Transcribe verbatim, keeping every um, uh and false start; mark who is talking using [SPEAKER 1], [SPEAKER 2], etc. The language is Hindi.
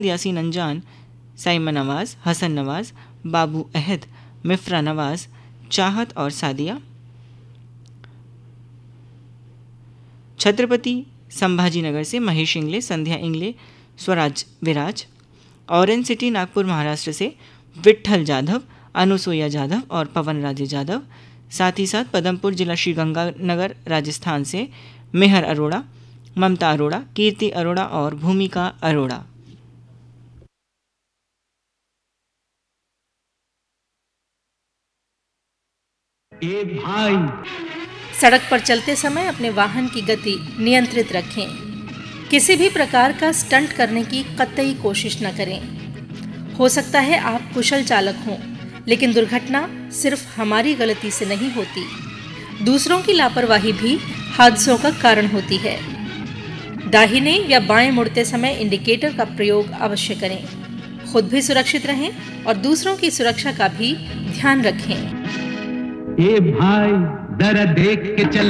[SPEAKER 1] यासीन अंजान, साइमन नवाज़, हसन नवाज़, बाबू अहद, मिफ्रा नवाज़, चाहत और सादिया। छत्रपति संभाजीनगर से महेश इंगले, संध्या इंगले, स्वराज विराज। ऑरेंज सिटी नागपुर महाराष्ट्र से विट्ठल जाधव, अनुसुईया जाधव और पवन राजे जाधव। साथ ही साथ पदमपुर जिला श्रीगंगानगर राजस्थान से मेहर अरोड़ा, ममता अरोड़ा, कीर्ति अरोड़ा और भूमिका अरोड़ा।
[SPEAKER 2] ए भाई,
[SPEAKER 3] सड़क पर चलते समय अपने वाहन की गति नियंत्रित रखें। किसी भी प्रकार का स्टंट करने की कतई कोशिश न करें। हो सकता है आप कुशल चालक हों, लेकिन दुर्घटना सिर्फ हमारी गलती से नहीं होती। दूसरों की लापरवाही भी हादसों का कारण होती है। दाहिने या बाएं मुड़ते समय इंडिकेटर का प्रयोग अवश्य करें। खुद भी सुरक्षित रहें और दूसरों की सुरक्षा का भी ध्यान रखें।
[SPEAKER 2] ए भाई, जरा देख के चल।